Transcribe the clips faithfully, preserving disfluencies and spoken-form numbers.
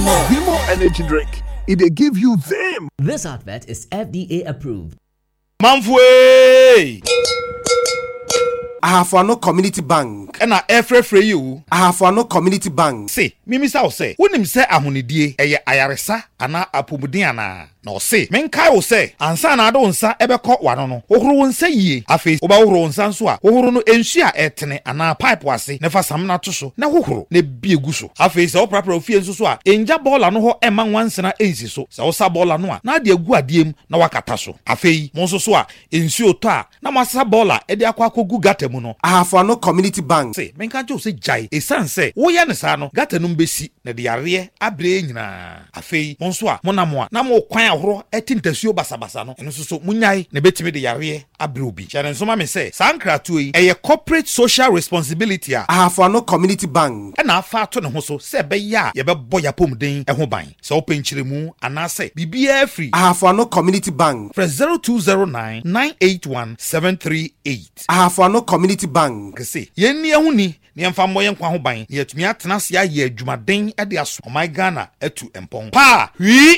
Vimo energy drink. It they give you them. This advert is F D A approved. Manfwe Ahafano Community Bank. Ena efre free you. Ahafano Community Bank. Say, mimi sa o say, wonim say ahonidie eye ayaresa ana apomuden ana. Na o say, menkai o say, ansa na ado nsa ebekọ wano no. Ohuru nsa yie. Afi oba ohuru nsa nso a, ohuru no ensu a etene ana pipe wase, nefa sam na to so. Na ohuru ne bie gu so. Afi se o prapra ofie nso so a, enja bola no ho ema nwansena ensi so. Se o sa bola no a, na de agu adiem na wakata so. Afi mo nso so a, ensu oto a, na masa bola e de akwa akogu gata mu no. Ahafano Community Bank. Say, menka jo se jai. E san se, wo ya ne sa no, gata no mbesi na de yare abre nyina. Afi mo nso a, mo na mo a, na mo kwan ahoro etintasuo basabasa no. Eno so so munyai na betimi de yare abre obi. Chane nso ma me se, sankratu yi eye corporate social responsibility a Ahafano Community Bank. E na afa to ne ho so se be ya ye be boya pomden e ho ban. Se wo penchiremu anase bibia free. Ahafano Community Bank. Press zero two zero nine nine eight one seven three eight. Ahafano Community Bank. Kese yenni ehuni ne yemfa mmo yenkwa ho ban ne yatumi atena se aye adwumaden e de aso my Ghana etu empon pa wi.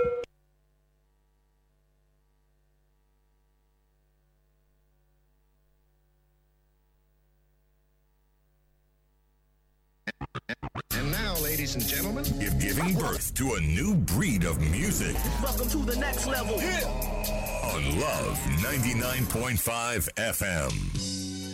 And now, ladies and gentlemen, you're giving birth to a new breed of music. Welcome to the next level. On Love ninety-nine point five F M.